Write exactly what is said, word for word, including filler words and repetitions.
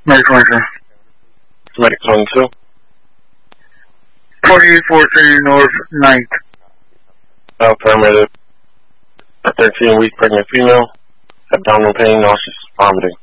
May twenty-two. Medic twenty-two. twenty-eight fourteen North ninth. Affirmative. A thirteen week pregnant female. Abdominal pain, nauseous, vomiting.